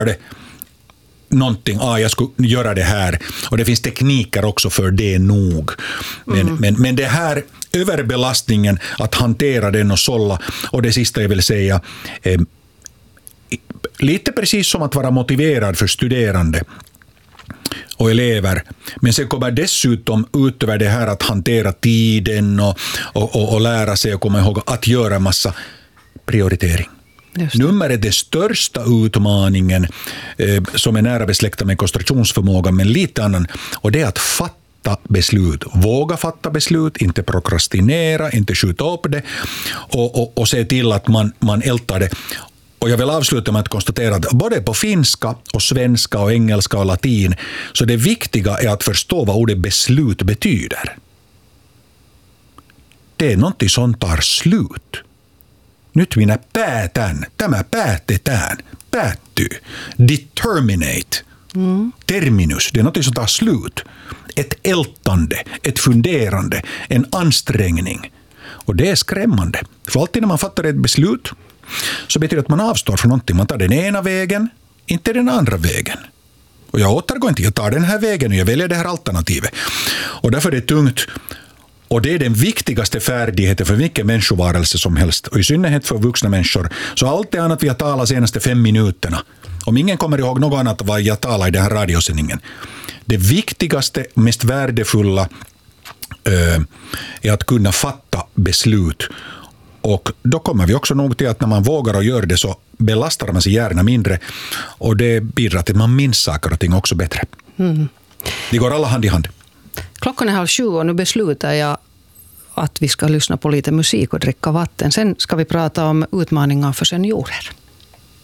det någonting, jag skulle göra det här, och det finns tekniker också för det nog. Men det här överbelastningen, att hantera den och sålla, och det sista jag vill säga, lite precis som att vara motiverad för studerande och elever, men sen kommer dessutom utöver det här att hantera tiden och lära sig och komma ihåg att göra en massa prioritering. Nummer är den största utmaningen som är nära besläktad med koncentrationsförmågan, men lite annan, och det är att fatta beslut. Våga fatta beslut, inte prokrastinera, inte skjuta upp det, och se till att man ältar det. Och jag vill avsluta med att konstatera att både på finska och svenska och engelska och latin, så det viktiga är att förstå vad ordet beslut betyder. Det är någonting som tar slut. Nyt minä päätän, tämä päätetään, päättyy, determinate, terminus, det är något som tar slut. Ett ältande, ett funderande, en ansträngning. Och det är skrämmande. För alltid när man fattar ett beslut så betyder det att man avstår från någonting. Man tar den ena vägen, inte den andra vägen. Och jag återgår inte, jag tar den här vägen och jag väljer det här alternativet. Och därför är det tungt. Och det är den viktigaste färdigheten för vilken människovarelse som helst. Och i synnerhet för vuxna människor. Så allt det annat vi har talat de senaste 5 minuterna. Om ingen kommer ihåg något annat vad jag talar i den här radiosändningen. Det viktigaste, mest värdefulla är att kunna fatta beslut. Och då kommer vi också nog till att när man vågar och gör det så belastar man sig gärna mindre. Och det bidrar till att man minns saker och ting också bättre. Det går alla hand i hand. Klockan är 6:30 och nu beslutar jag att vi ska lyssna på lite musik och dricka vatten. Sen ska vi prata om utmaningar för seniorer.